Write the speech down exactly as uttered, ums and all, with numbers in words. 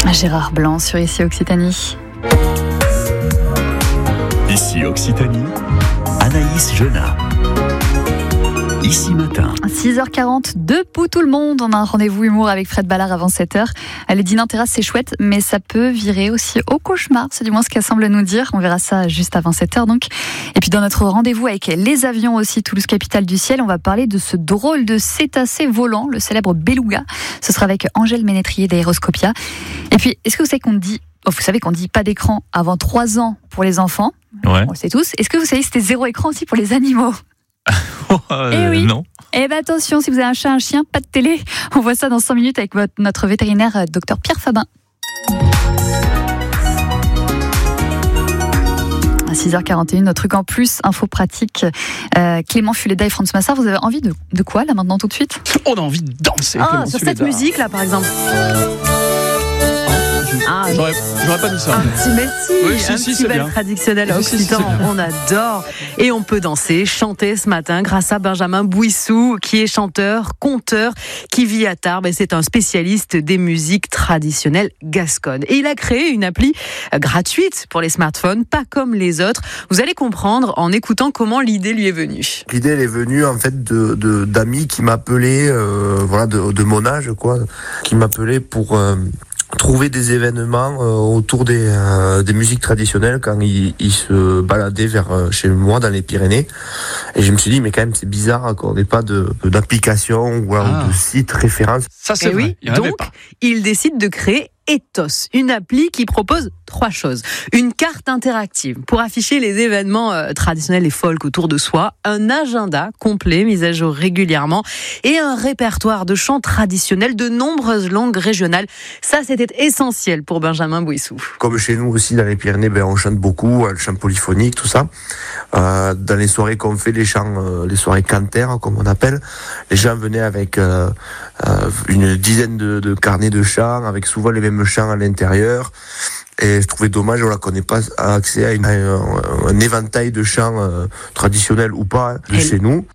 Gérard Blanc sur Ici Occitanie. Ici Occitanie, Anaïs Genat. Ici Matin. six heures quarante, debout tout le monde. On a un rendez-vous humour avec Fred Ballard avant sept heures. Les dîners en terrasse, c'est chouette, mais ça peut virer aussi au cauchemar. C'est du moins ce qu'elle semble nous dire. On verra ça juste avant sept heures donc. Et puis dans notre rendez-vous avec les avions aussi, Toulouse Capitale du Ciel, on va parler de ce drôle de cétacé volant, le célèbre beluga. Ce sera avec Angèle Ménétrier d'Aéroscopia. Et puis, est-ce que vous savez qu'on dit, oh, vous savez qu'on dit pas d'écran avant trois ans pour les enfants? Ouais. On le sait tous. Est-ce que vous savez que c'était zéro écran aussi pour les animaux? euh, Eh oui. Non. Eh bien attention, si vous avez un chat, un chien, pas de télé. On voit ça dans cinq minutes avec votre, notre vétérinaire, docteur Pierre Fabin. À six heures quarante et une, notre truc en plus, info pratique. Euh, Clément Fuleda et Franz Massard, vous avez envie de, de quoi là maintenant tout de suite? On a envie de danser. Ah, Clément sur Fuleda. cette musique là par exemple. Ah, J'aurais, j'aurais pas dit ça. un petit Messi, Oui, si, un si, petit c'est bel bien. traditionnel Si, si, si, occitan, c'est bien. on adore. Et on peut danser, chanter ce matin grâce à Benjamin Bouissou, qui est chanteur, conteur, qui vit à Tarbes et c'est un spécialiste des musiques traditionnelles gasconnes. Et il a créé une appli gratuite pour les smartphones, pas comme les autres. Vous allez comprendre en écoutant comment l'idée lui est venue. L'idée elle est venue en fait de, de d'amis qui m'appelaient, euh, voilà, de, de mon âge quoi, qui m'appelaient pour euh, trouver des événements euh, autour des, euh, des musiques traditionnelles quand ils, ils se baladaient vers euh, chez moi dans les Pyrénées. Et je me suis dit mais quand même c'est bizarre qu'on n'ait pas de, d'application ou, voilà, Ah. ou de site référence. Ça, c'est Et vrai. oui, Il y en avait donc pas. il décide de créer Ethos, une appli qui propose trois choses. Une carte interactive pour afficher les événements euh, traditionnels et folk autour de soi, un agenda complet mis à jour régulièrement et un répertoire de chants traditionnels de nombreuses langues régionales. Ça, c'était essentiel pour Benjamin Bouissou. Comme chez nous aussi dans les Pyrénées, ben on chante beaucoup, euh, le chant polyphonique, tout ça. Euh, dans les soirées qu'on fait, les chants, euh, les soirées cantaires comme on appelle, les gens venaient avec euh, euh, une dizaine de, de carnets de chants, avec souvent les mêmes chants à l'intérieur. Et je trouvais dommage voilà, qu'on n'ait pas accès à, une, à un, un éventail de chants euh, traditionnels ou pas hein, de Et chez nous.